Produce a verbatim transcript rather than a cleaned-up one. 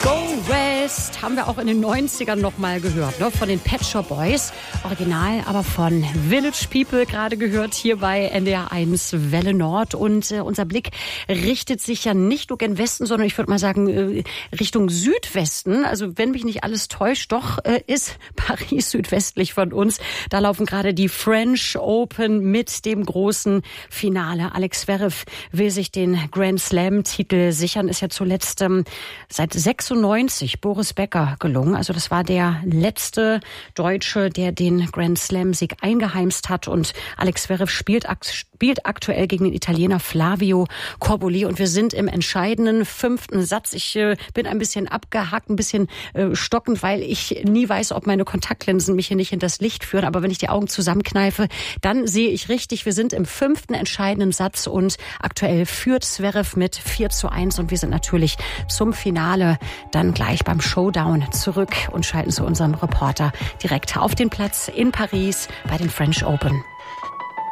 West haben wir auch in den neunzigern noch mal gehört, ne? Von den Pet Shop Boys. Original, aber von Village People gerade gehört hier bei N D R eins Welle Nord. Und äh, unser Blick richtet sich ja nicht nur gen Westen, sondern ich würde mal sagen äh, Richtung Südwesten. Also wenn mich nicht alles täuscht, doch äh, ist Paris südwestlich von uns. Da laufen gerade die French Open mit dem großen Finale. Alex Zverev will sich den Grand Slam-Titel sichern. Ist ja zuletzt ähm, seit sechsundneunzig Boris Becker gelungen. Also das war der letzte Deutsche, der den Grand Slam-Sieg eingeheimst hat. Und Alex Zverev spielt, spielt aktuell gegen den Italiener Flavio Cobolli. Und wir sind im entscheidenden fünften Satz. Ich äh, bin ein bisschen abgehakt, ein bisschen äh, stockend, weil ich nie weiß, ob meine Kontaktlinsen mich hier nicht in das Licht führen. Aber wenn ich die Augen zusammenkneife, dann sehe ich richtig, wir sind im fünften entscheidenden Satz und aktuell führt Zverev mit vier zu eins. Und wir sind natürlich zum Finale dann gleich beim Showdown zurück und schalten zu unserem Reporter direkt auf den Platz in Paris bei den French Open.